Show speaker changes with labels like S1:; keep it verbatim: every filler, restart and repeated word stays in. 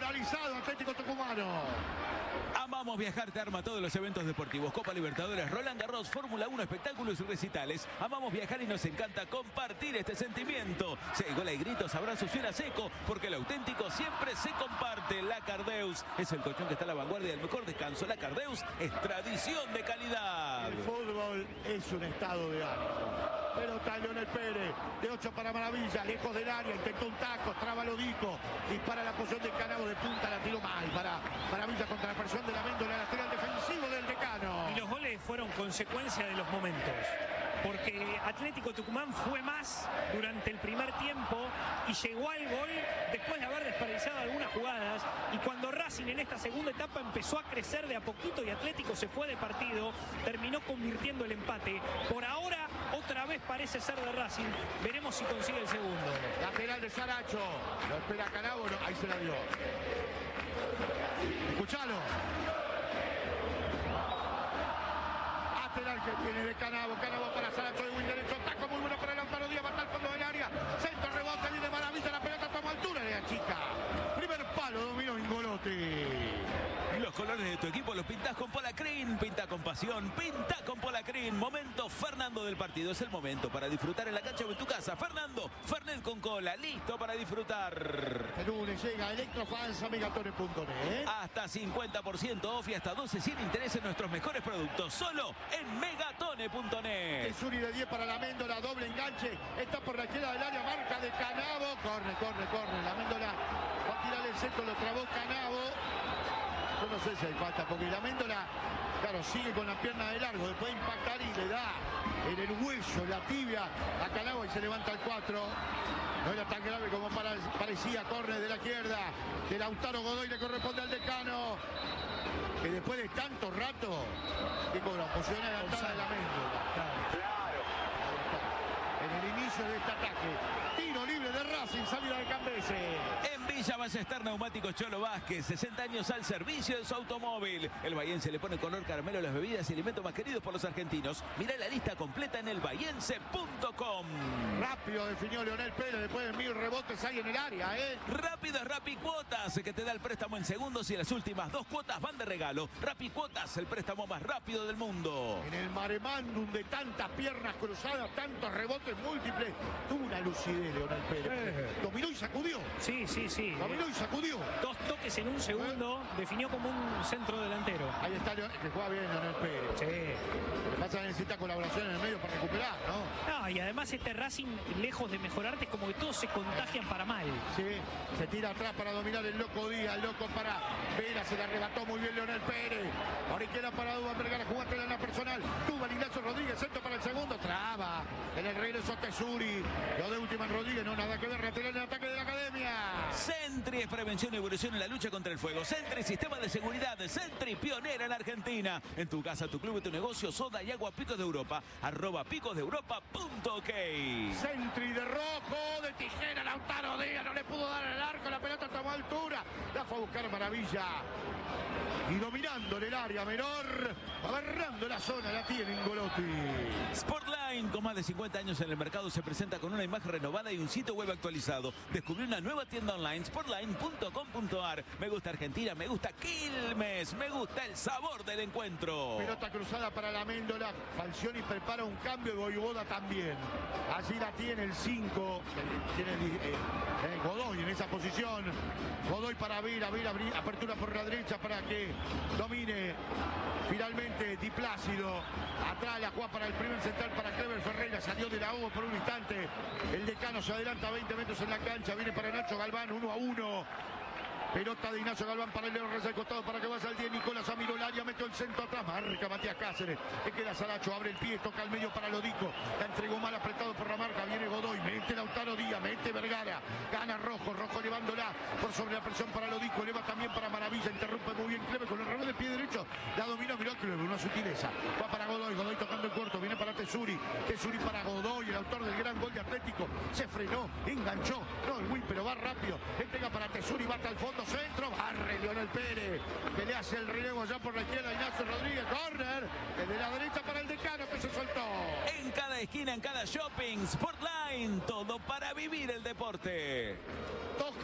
S1: Moralizado Atlético Tucumano.
S2: Amamos viajar, te arma todos los eventos deportivos. Copa Libertadores, Roland Garros, Fórmula uno, espectáculos y recitales. Amamos viajar y nos encanta compartir este sentimiento. Si hay gola y gritos, abrazos y una seco, porque lo auténtico siempre se comparte. La Cardeus es el colchón que está a la vanguardia del mejor descanso. La Cardeus es tradición de calidad.
S1: El fútbol es un estado de ánimo. Pelota Leonel Pérez, de ocho para Maravilla, lejos del área, intentó un taco, traba Lodico, dispara la posición de Canabo de punta, la tiró mal para Maravilla contra la presión de la Méndola, lateral defensivo del Decano.
S3: Y los goles fueron consecuencia de los momentos, porque Atlético Tucumán fue más durante el primer tiempo y llegó al gol después de haber desperdiciado algunas jugadas, y cuando Racing en esta segunda etapa empezó a crecer de a poquito y Atlético se fue de partido, terminó convirtiendo el empate. Por ahora otra vez parece ser de Racing, veremos si consigue el segundo.
S1: Lateral de Saracho, lo espera Canabo, no, ahí se la dio. Escuchalo. Lateral que viene de Canabo, Canabo para Saracho de wing derecho, taco muy bueno para Lautaro Díaz, va hasta el fondo del área, centro, rebote, viene Maravilla, la pelota toma altura de la chica. Primer palo, dominó Ingolotti.
S2: Los colores de tu equipo los pintás con Polacrin, pinta con pasión, pinta con Polacrin. Momento Fernando del partido, es el momento para disfrutar en la cancha o en tu casa. Fernando, Fernet con cola, listo para disfrutar.
S1: El lunes llega Electrofans a megatone punto net.
S2: Hasta cincuenta por ciento off y hasta doce sin interés en nuestros mejores productos, solo en megatone punto net.
S1: Tesuri de diez para la Méndola, doble enganche, está por la izquierda del área, marca de Canabo, corre, corre, corre, la Méndola va a tirar el centro, lo trabó Canabo. Yo no sé si hay falta, porque la Méndola, claro, sigue con la pierna de largo, después de impactar y le da en el hueso, la tibia a Canabo y se levanta el cuatro. No era tan grave como para, parecía, corre de la izquierda, de Lautaro Godoy le corresponde al Decano, que después de tanto rato, que cobra posición adelantada de la Méndola. Claro. En el inicio de este ataque, tiro libre de Racing, salida de Cambese.
S2: En Villa Ballester Neumáticos Cholo Vázquez, sesenta años al servicio de su automóvil. El bahiense le pone color caramelo a las bebidas y alimentos más queridos por los argentinos. Mirá la lista completa en el bahiense punto com.
S1: Rápido definió Leonel Pérez después de mil rebotes ahí en el área, ¿eh?
S2: Rápido es Rappi Cuotas, que te da el préstamo en segundos y las últimas dos cuotas van de regalo. Rappi Cuotas, el préstamo más rápido del mundo.
S1: En el maremándum de tantas piernas cruzadas, tantos rebotes múltiples, tuvo una lucidez Leonel Pérez. Eh. Dominó y sacudió.
S3: Sí, sí, sí.
S1: Dominó y sacudió.
S3: Dos toques en un segundo, ¿Eh? definió como un centro delantero.
S1: Ahí está Leonel, que juega bien Leonel Pérez.
S3: Sí.
S1: Lo que pasa es que necesita colaboración en el medio para recuperar, ¿no?
S3: No, y además este Racing, lejos de mejorarte, es como que todos se contagian para mal.
S1: Sí, se tira atrás para dominar el loco Díaz, el loco para Vera, se le arrebató muy bien Leonel Pérez. Ahora izquierda para Duban Vergara, jugaste en la personal. Duban Ignacio Rodríguez, centro para el segundo, traba. En el regreso Tesuri. Lo de última en Rodríguez, no nada que ver, lateral en el ataque de la academia.
S2: Sentry es prevención y evolución en la lucha contra el fuego. Sentry, sistema de seguridad. Sentry, pionera en Argentina. En tu casa, tu club y tu negocio, soda y agua Picos de Europa. Arroba picos de europa punto ok.
S1: Sentry de rojo, de tijera, Lautaro Díaz, no le pudo dar el arco, la pelota tomó altura. La fue a buscar Maravilla. Y dominando en el área menor, agarrando la zona, la tiene Ingolotti.
S2: Sportline, con más de cincuenta años en el mercado, se presenta con una imagen renovada y un sitio web actualizado. Descubrí una nueva tienda online, sportline punto com punto ar. Me gusta Argentina, me gusta Quilmes, me gusta el sabor del encuentro.
S1: Pelota cruzada para la Méndola, Falcioni prepara un cambio de Voivoda también. Allí la tiene el cinco, tiene eh, eh, Godoy en esa posición. Godoy para Vera, Vera, apertura por la derecha para que domine finalmente Di Plácido. Atrás la juega para el primer central para Clever Ferreira, salió de la U por un instante. El Decano se adelanta veinte metros en la cancha, viene para Nacho Galván, uno a uno. Pelota de Ignacio Galván para el León Reza al costado para que vaya al diez. Nicolás Amiro el área, metió el centro atrás. Marca Matías Cáceres. Le queda Saracho, abre el pie, toca al medio para Lodico. La entregó mal apretado por la marca. Viene Godoy, mete Lautaro Díaz, mete Vergara. Gana Rojo, Rojo llevándola por sobre la presión para Lodico. Eleva también para Maravilla. Interrumpe muy bien Clever con el revés del pie derecho. La domina, miró Clever, una sutileza. Va para Godoy, Godoy tocando el corto. Viene para Tesuri. Tesuri para Godoy, el autor del gran gol de Atlético. Se frenó, enganchó. No el win, pero va rápido. Entrega para Tesuri, bate al fondo, centro. Barre Leonel Pérez, que le hace el relevo allá por la izquierda. Ignacio Rodríguez, corner. Desde la derecha para el Decano que se soltó.
S2: En cada esquina, en cada shopping, Sportline, todo para vivir el deporte.